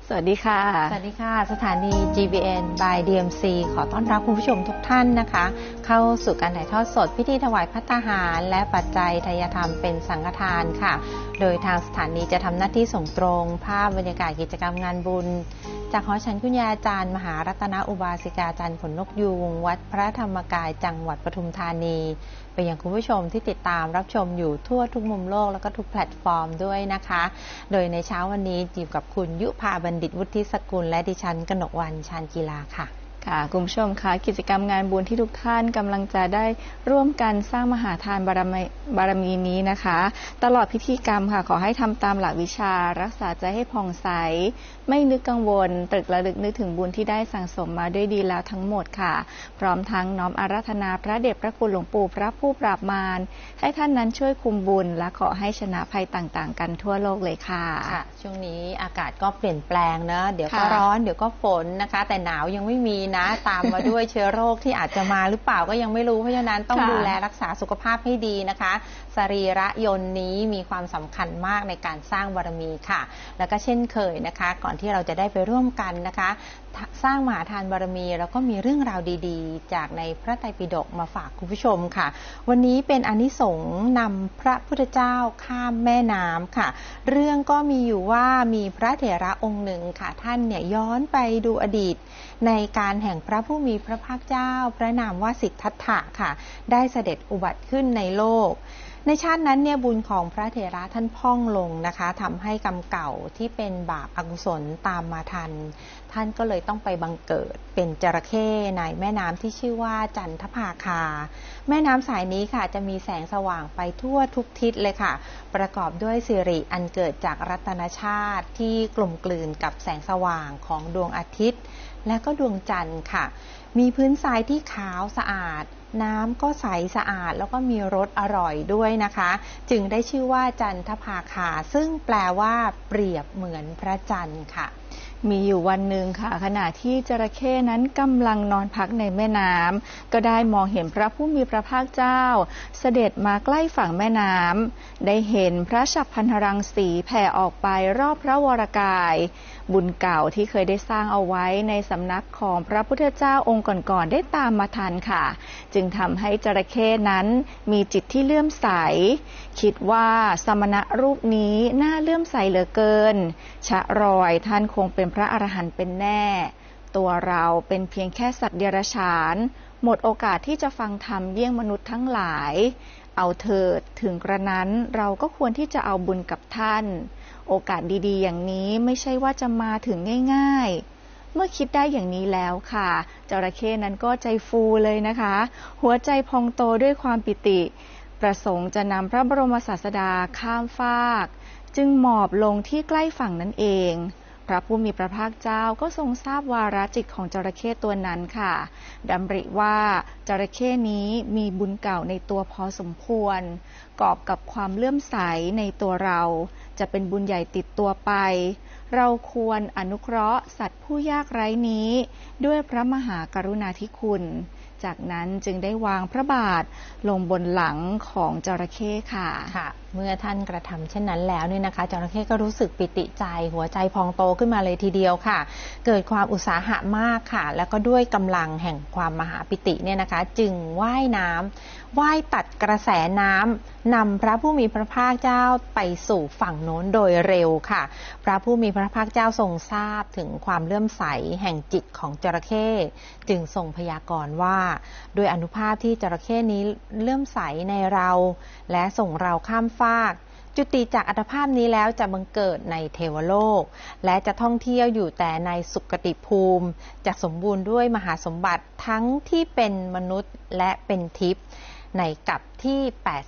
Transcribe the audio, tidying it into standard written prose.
สวัสดีค่ะสวัสดีค่ะสถานี GBN by DMC ขอต้อนรับคุณผู้ชมทุกท่านนะคะเข้าสู่การถ่ายทอดสดพิธีถวายภัตตาหารและปัจจัยทายธรรมเป็นสังฆทานค่ะโดยทางสถานีจะทำหน้าที่ส่งตรงภาพบรรยากาศกิจกรรมงานบุญจากหอฉันคุณยายอาจารย์มหารัตนอุบาสิกาจันทร์ขนนกยูงวัดพระธรรมกายจังหวัดปทุมธานีไปยังคุณผู้ชมที่ติดตามรับชมอยู่ทั่วทุกมุมโลกแล้วก็ทุกแพลตฟอร์มด้วยนะคะโดยในเช้าวันนี้อยู่กับคุณยุพาบัณฑิตวุฒิสกุลและดิฉันกนกวรรณชาญกีฬาค่ะคุณผู้ชมคะกิจกรรมงานบุญที่ทุกท่านกำลังจะได้ร่วมกันสร้างมหาทานบารมีนี้นะคะตลอดพิธีกรรมค่ะขอให้ทำตามหลักวิชารักษาใจให้ผ่องใสไม่นึกกังวลตรึกระลึกนึกถึงบุญที่ได้สั่งสมมาด้วยดีแล้วทั้งหมดค่ะพร้อมทั้งน้อมอาราธนาพระเดชพระคุณหลวงปู่พระผู้ปราบมารให้ท่านนั้นช่วยคุมบุญและขอให้ชนะภัยต่างๆกันทั่วโลกเลยค่ะช่วงนี้อากาศก็เปลี่ยนแปลงนะเดี๋ยวก็ร้อนเดี๋ยวก็ฝนนะคะแต่หนาวยังไม่มีนะตามมาด้วยเชื้อโรคที่อาจจะมาหรือเปล่าก็ยังไม่รู้เพราะฉะนั้นต้องดูแลรักษาสุขภาพให้ดีนะคะสรีระยนต์นี้มีความสำคัญมากในการสร้างบารมีค่ะแล้วก็เช่นเคยนะคะก่อนที่เราจะได้ไปร่วมกันนะคะสร้างมหาทานบารมีแล้วก็มีเรื่องราวดีๆจากในพระไตรปิฎกมาฝากคุณผู้ชมค่ะวันนี้เป็นอานิสงส์นำพระพุทธเจ้าข้ามแม่น้ำค่ะเรื่องก็มีอยู่ว่ามีพระเถระองค์หนึ่งค่ะท่านเนี่ยย้อนไปดูอดีตในการแห่งพระผู้มีพระภาคเจ้าพระนามว่าสิทธัตถะค่ะได้เสด็จอุบัติขึ้นในโลกในชาตินั้นเนี่ยบุญของพระเถระท่านพร่องลงนะคะทำให้กรรมเก่าที่เป็นบาปอกุศลตามมาทันท่านก็เลยต้องไปบังเกิดเป็นจระเข้ในแม่น้ำที่ชื่อว่าจันทภาคาแม่น้ำสายนี้ค่ะจะมีแสงสว่างไปทั่วทุกทิศเลยค่ะประกอบด้วยสิริอันเกิดจากรัตนชาติที่กลมกลืนกับแสงสว่างของดวงอาทิตย์และก็ดวงจันทร์ค่ะมีพื้นทรายที่ขาวสะอาดน้ำก็ใสสะอาดแล้วก็มีรสอร่อยด้วยนะคะจึงได้ชื่อว่าจันทภาคาซึ่งแปลว่าเปรียบเหมือนพระจันทร์ค่ะมีอยู่วันหนึ่งค่ะขณะที่จระเข้นั้นกำลังนอนพักในแม่น้ำก็ได้มองเห็นพระผู้มีพระภาคเจ้าเสด็จมาใกล้ฝั่งแม่น้ำได้เห็นพระฉัพพรรณรังสีแผ่ออกไปรอบพระวรกายบุญเก่าที่เคยได้สร้างเอาไว้ในสำนักของพระพุทธเจ้าองค์ก่อนๆได้ตามมาทันค่ะจึงทำให้จระเข้นั้นมีจิตที่เลื่อมใสคิดว่าสมณะรูปนี้น่าเลื่อมใสเหลือเกินชะรอยท่านคงเป็นพระอรหันต์เป็นแน่ตัวเราเป็นเพียงแค่สัตว์เดรัจฉานหมดโอกาสที่จะฟังธรรมเยี่ยงมนุษย์ทั้งหลายเอาเถิดถึงกระนั้นเราก็ควรที่จะเอาบุญกับท่านโอกาสดีๆอย่างนี้ไม่ใช่ว่าจะมาถึงง่ายๆเมื่อคิดได้อย่างนี้แล้วค่ะจระเข้นั้นก็ใจฟูเลยนะคะหัวใจพองโตด้วยความปิติประสงค์จะนำพระบรมศาสดาข้ามฟากจึงหมอบลงที่ใกล้ฝั่งนั่นเองพระผู้มีพระภาคเจ้าก็ทรงทราบวาระจิตของจระเข้ตัวนั้นค่ะดำริว่าจระเข้นี้มีบุญเก่าในตัวพอสมควรกอบกับความเลื่อมใสในตัวเราจะเป็นบุญใหญ่ติดตัวไปเราควรอนุเคราะห์สัตว์ผู้ยากไร้นี้ด้วยพระมหากรุณาธิคุณจากนั้นจึงได้วางพระบาทลงบนหลังของจระเข้ค่ะเมื่อท่านกระทำเช่นนั้นแล้วเนี่ยนะคะจระเข้ก็รู้สึกปิติใจหัวใจพองโตขึ้นมาเลยทีเดียวค่ะเกิดความอุตสาหะมากค่ะแล้วก็ด้วยกำลังแห่งความมหาปิติเนี่ยนะคะจึงว่ายน้ำว่ายตัดกระแสน้ำนำพระผู้มีพระภาคเจ้าไปสู่ฝั่งโน้นโดยเร็วค่ะพระผู้มีพระภาคเจ้าทรงทราบถึงความเลื่อมใสแห่งจิตของจระเข้จึงทรงพยากรณ์ว่าโดยอานุภาพที่จระเข้นี้เลื่อมใสในเราและส่งเราข้ามฟากจุติจากอัตภาพนี้แล้วจะบังเกิดในเทวโลกและจะท่องเที่ยวอยู่แต่ในสุคติภูมิจะสมบูรณ์ด้วยมหาสมบัติทั้งที่เป็นมนุษย์และเป็นทิพย์ในกัปที่